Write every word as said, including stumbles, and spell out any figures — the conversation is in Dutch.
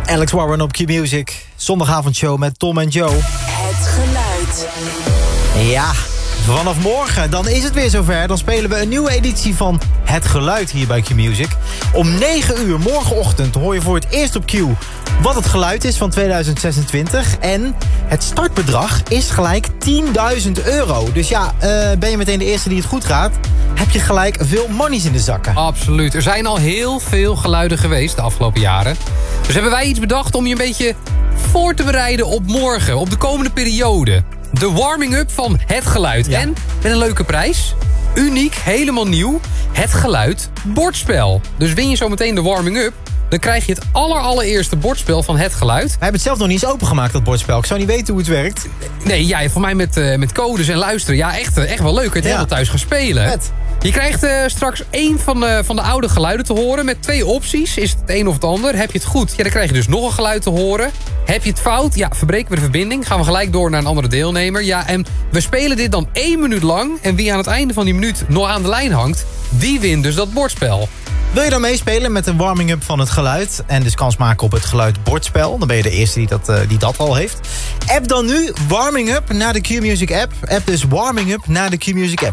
Alex Warren op Q-Music. Zondagavondshow met Tom en Joe. Het geluid. Ja, vanaf morgen, dan is het weer zover. Dan spelen we een nieuwe editie van Het Geluid hier bij Q-Music. Om negen uur morgenochtend hoor je voor het eerst op Q wat het geluid is van tweeduizend zesentwintig. En het startbedrag is gelijk tienduizend euro. Dus ja, uh, ben je meteen de eerste die het goed raadt, heb je gelijk veel monies in de zakken. Absoluut. Er zijn al heel veel geluiden geweest de afgelopen jaren. Dus hebben wij iets bedacht om je een beetje voor te bereiden op morgen, op de komende periode. De warming-up van Het Geluid. Ja. En met een leuke prijs. Uniek, helemaal nieuw. Het Geluid bordspel. Dus win je zometeen de warming-up, dan krijg je het aller allereerste bordspel van Het Geluid. Wij hebben het zelf nog niet eens opengemaakt, dat bordspel. Ik zou niet weten hoe het werkt. Nee, ja, voor mij met, uh, met codes en luisteren. Ja, echt, echt wel leuk. Het Ja. helemaal thuis gaan spelen. Vet. Je krijgt uh, straks één van de, van de oude geluiden te horen met twee opties. Is het het een of het ander? Heb je het goed? Ja, dan krijg je dus nog een geluid te horen. Heb je het fout? Ja, verbreken we de verbinding. Gaan we gelijk door naar een andere deelnemer. Ja, en we spelen dit dan één minuut lang. En wie aan het einde van die minuut nog aan de lijn hangt, die wint dus dat bordspel. Wil je dan meespelen met een warming-up van het geluid en dus kans maken op het geluid bordspel? Dan ben je de eerste die dat, uh, die dat al heeft. App dan nu warming-up naar de Q-Music app. App dus warming-up naar de Q-Music app.